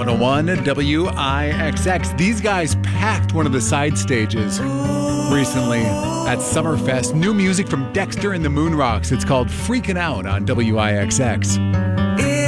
101 WIXX. These guys packed one of the side stages recently at Summerfest. New music from Dexter and the Moonrocks. It's called Freaking Out on WIXX.